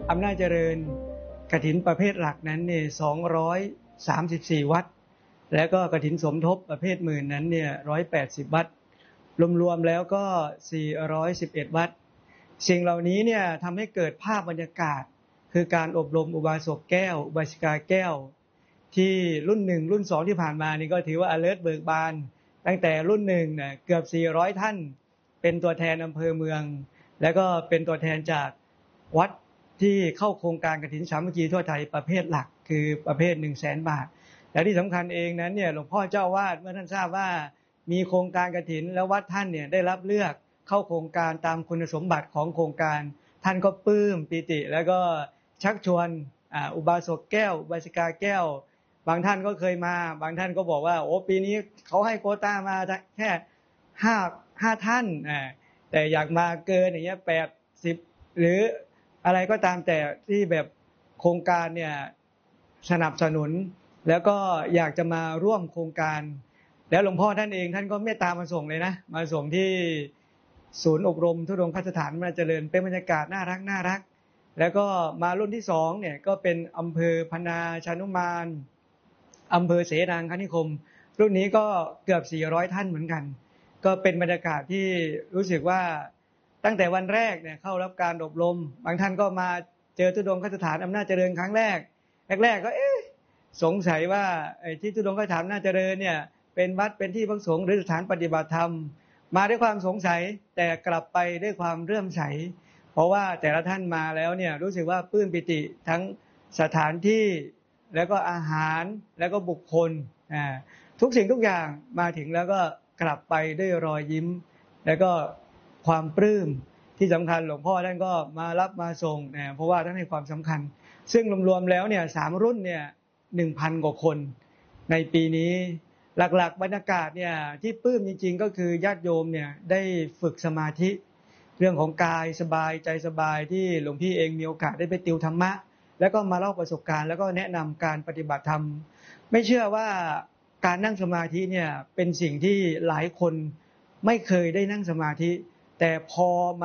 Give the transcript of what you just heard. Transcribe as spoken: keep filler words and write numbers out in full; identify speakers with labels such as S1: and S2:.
S1: อำนาจเจริญกฐินประเภทหลักนั้นเนี่ยสองร้อยสามสิบสี่วัดแล้วก็กฐินสมทบประเภทหมื่นนั้นเนี่ยร้อยแปดสิบวัดรวมๆแล้วก็สี่ร้อยสิบเอ็ดวัดสิ่งเหล่านี้เนี่ยทำให้เกิดภาพบรรยากาศคือการอบรมอุบาสกแก้วอุบาสิกาแก้วที่รุ่นหนึ่งรุ่นสองที่ผ่านมานี่ก็ถือว่า alert เบิกบานตั้งแต่รุ่นหนึ่งเนี่ยเกือบสี่ร้อยท่านเป็นตัวแทนอำเภอเมืองแล้วก็เป็นตัวแทนจากวัดที่เข้าโครงการกฐินสามัคคีทั่วไทยประเภทหลักคือประเภท หนึ่งแสน บาทและที่สำคัญเองนั้นเนี่ยหลวงพ่อเจ้าวาดเมื่อท่านทราบว่ามีโครงการกฐินแล้ววัดท่านเนี่ยได้รับเลือกเข้าโครงการตามคุณสมบัติของโครงการท่านก็ปลื้มปิติแล้วก็ชักชวนอุบาสกแก้วอุบาสิกาแก้วบางท่านก็เคยมาบางท่านก็บอกว่าโอ้ปีนี้เขาให้โควต้ามาแค่ห้าห้าท่านแต่อยากมาเกินอย่างเงี้ยแปดสิบหรืออะไรก็ตามแต่ที่แบบโครงการเนี่ยสนับสนุนแล้วก็อยากจะมาร่วมโครงการแล้วหลวงพ่อท่านเองท่านก็เมตตามาส่งเลยนะมาส่งที่ศูนย์อบรมธุดงคสถานอำนาจเจริญเป็นบรรยากาศน่ารักน่ารักแล้วก็มารุ่นที่สองเนี่ยก็เป็นอำเภอพนาชานุมานอำเภอเสนางคณิคมรุ่นนี้ก็เกือบสี่ร้อยท่านเหมือนกันก็เป็นบรรยากาศที่รู้สึกว่าตั้งแต่วันแรกเนี่ยเข้ารับการอบรมบางท่านก็มาเจอธุดงคสถานอำนาจเจริญครั้งแรกแรกๆก็เอ๊ะสงสัยว่าไอ้ที่ธุดงคสถานอำนาจเจริญเนี่ยเป็นวัดเป็นที่พักสงฆ์หรือสถานปฏิบัติธรรมมาด้วยความสงสัยแต่กลับไปด้วยความเลื่อมใสเพราะว่าแต่ละท่านมาแล้วเนี่ยรู้สึกว่าปลื้มปิติทั้งสถานที่แล้วก็อาหารแล้วก็บุคคลอ่าทุกสิ่งทุกอย่างมาถึงแล้วก็กลับไปด้วยรอยยิ้มแล้วก็ความปลื้มที่สำคัญหลวงพ่อท่านก็มารับมาส่งเนี่ยเพราะว่าท่านให้ความสำคัญซึ่งรวมๆแล้วเนี่ยสามรุ่นเนี่ยหนึ่งพันกว่าคนในปีนี้หลักๆบรรยากาศเนี่ยที่ปลื้มจริงๆก็คือญาติโยมเนี่ยได้ฝึกสมาธิเรื่องของกายสบายใจสบายที่หลวงพี่เองมีโอกาสได้ไปติวธรรมะแล้วก็มาเล่าประสบการณ์แล้วก็แนะนำการปฏิบัติธรรมไม่เชื่อว่าการนั่งสมาธิเนี่ยเป็นสิ่งที่หลายคนไม่เคยได้นั่งสมาธิแต่พอมา